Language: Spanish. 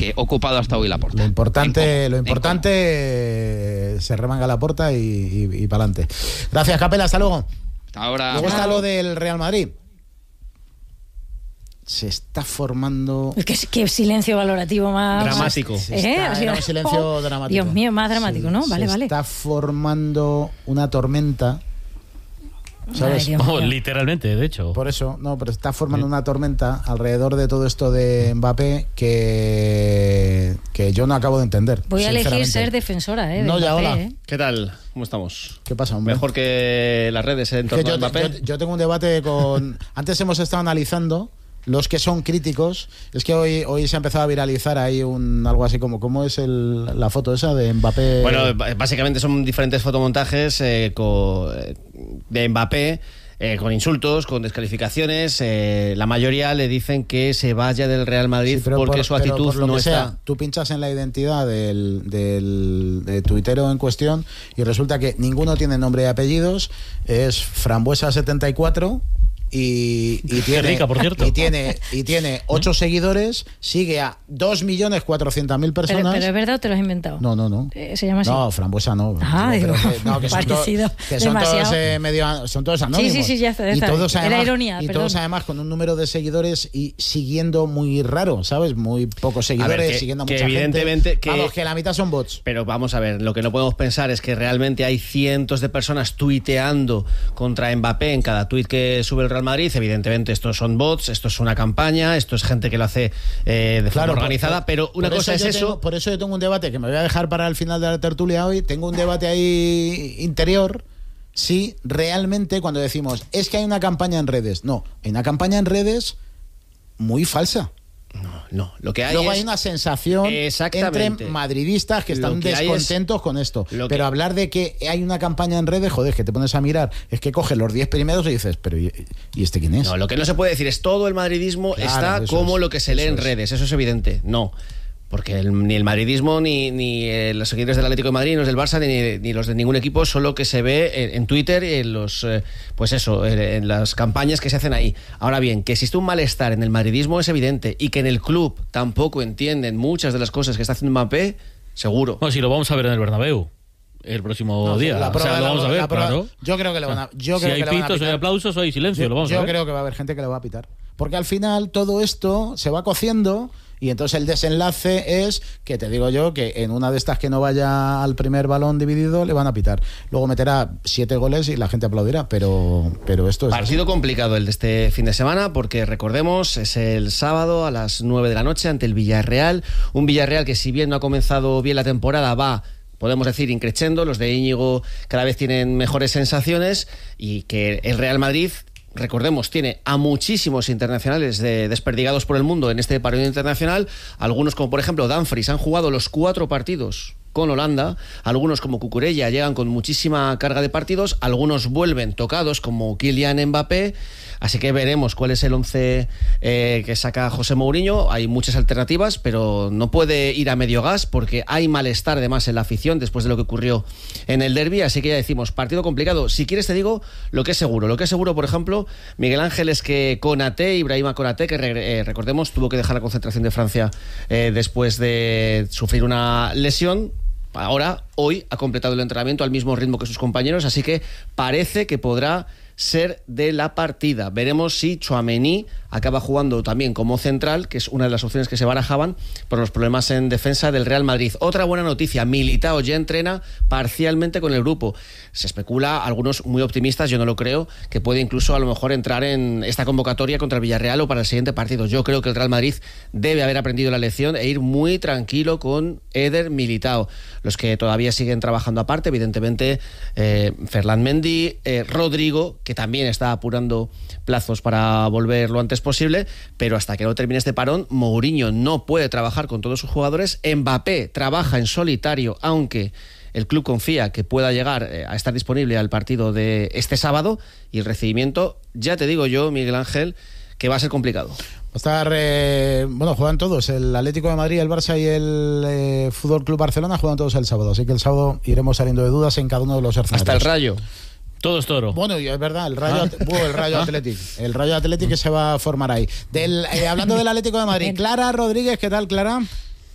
ocupado hasta hoy Laporta. Lo importante se remanga Laporta y para adelante. Gracias, Capela, hasta luego. Hasta ahora. Luego está lo del Real Madrid. Se está formando... Qué silencio valorativo más... Dramático. Un silencio dramático. Dios mío, más dramático, ¿no? Vale. Se está formando una tormenta, ¿sabes? Vamos, literalmente, de hecho. Por eso, pero está formando una tormenta alrededor de todo esto de Mbappé que yo no acabo de entender. Voy a elegir ser defensora, de no, Mbappé, ya, hola. ¿Qué tal? ¿Cómo estamos? ¿Qué pasa, hombre? Mejor que las redes en torno a Mbappé. Yo tengo un debate con... Antes hemos estado analizando los que son críticos. Es que hoy se ha empezado a viralizar ahí algo así como ¿cómo es la foto esa de Mbappé? Bueno, básicamente son diferentes fotomontajes de Mbappé, con insultos, con descalificaciones. La mayoría le dicen que se vaya del Real Madrid porque su actitud no está... Tú pinchas en la identidad del tuitero en cuestión y resulta que ninguno tiene nombre y apellidos, es Frambuesa74 y tiene, rica, por cierto. y tiene 8 seguidores, sigue a 2.400.000 personas. ¿Pero es verdad o te lo has inventado? No. ¿Se llama así? No, Frambuesa no. Que son todos anónimos. Sí, ya está. Y todos además, era ironía. Todos además con un número de seguidores y siguiendo muy raro, ¿sabes? Muy pocos seguidores, siguiendo a mucha evidentemente gente. Vamos, que la mitad son bots. Pero vamos a ver, lo que no podemos pensar es que realmente hay cientos de personas tuiteando contra Mbappé en cada tuit que sube el Real Madrid. Evidentemente estos son bots, esto es una campaña, esto es gente que lo hace de forma organizada, pero una cosa es eso. Por eso yo tengo un debate que me voy a dejar para el final de la tertulia hoy. Tengo un debate ahí interior. Si realmente cuando decimos es que hay una campaña en redes, no, hay una campaña en redes muy falsa. No, lo que hay luego es... hay una sensación entre madridistas que están descontentos con esto. Pero hablar de que hay una campaña en redes, joder, que te pones a mirar, es que coges los 10 primeros y dices, pero ¿y este quién es? No, lo que no se puede decir es todo el madridismo está como lo que se lee en redes, eso es evidente. No. Porque ni el madridismo ni los seguidores del Atlético de Madrid, ni los del Barça, ni los de ningún equipo son lo que se ve en Twitter y en en las campañas que se hacen ahí. Ahora bien, que existe un malestar en el madridismo es evidente, y que en el club tampoco entienden muchas de las cosas que está haciendo Mbappé, seguro. No, si lo vamos a ver en el Bernabéu el próximo día. Lo vamos a ver, claro. Yo creo que lo van a... Si hay pitos, hay aplausos o hay silencio, lo vamos a ver. Yo creo que va a haber gente que le va a pitar. Porque al final todo esto se va cociendo... Y entonces el desenlace es que te digo yo que en una de estas que no vaya al primer balón dividido le van a pitar. Luego meterá 7 goles y la gente aplaudirá, pero esto es partido así. Complicado el de este fin de semana, porque recordemos, es el sábado a las 9 de la noche ante el Villarreal. Un Villarreal que, si bien no ha comenzado bien la temporada, va, podemos decir, increciendo. Los de Íñigo cada vez tienen mejores sensaciones, y que el Real Madrid, recordemos, tiene a muchísimos internacionales desperdigados por el mundo en este partido internacional. Algunos, como por ejemplo Dumfries, han jugado los 4 partidos con Holanda. Algunos, como Cucurella, llegan con muchísima carga de partidos. Algunos vuelven tocados, como Kylian Mbappé. Así que veremos cuál es el 11 que saca José Mourinho. Hay muchas alternativas, pero no puede ir a medio gas, porque hay malestar además en la afición después de lo que ocurrió en el derbi. Así que ya decimos, partido complicado. Si quieres te digo lo que es seguro. Lo que es seguro, por ejemplo, Miguel Ángel, es que Ibrahima Konaté, que recordemos tuvo que dejar la concentración de Francia después de sufrir una lesión, hoy ha completado el entrenamiento al mismo ritmo que sus compañeros, así que parece que podrá ser de la partida. Veremos si Tchouaméni acaba jugando también como central, que es una de las opciones que se barajaban por los problemas en defensa del Real Madrid. Otra buena noticia, Militao ya entrena parcialmente con el grupo. Se especula, algunos muy optimistas, yo no lo creo, que puede incluso a lo mejor entrar en esta convocatoria contra el Villarreal o para el siguiente partido. Yo creo que el Real Madrid debe haber aprendido la lección e ir muy tranquilo con Eder Militao. Los que todavía siguen trabajando aparte, evidentemente, Ferland Mendy, Rodrigo, que también está apurando plazos para volver lo antes posible, pero hasta que no termine este parón, Mourinho no puede trabajar con todos sus jugadores. Mbappé trabaja en solitario, aunque el club confía que pueda llegar a estar disponible al partido de este sábado, y el recibimiento, ya te digo yo, Miguel Ángel, que va a ser complicado. Va a estar, juegan todos, el Atlético de Madrid, el Barça y el Fútbol Club Barcelona juegan todos el sábado, así que el sábado iremos saliendo de dudas en cada uno de los escenarios. Hasta el Rayo. Todo es toro. Bueno, y es verdad, el Rayo Athletic. El Rayo Athletic que se va a formar ahí. Hablando del Atlético de Madrid, Clara Rodríguez, ¿qué tal, Clara?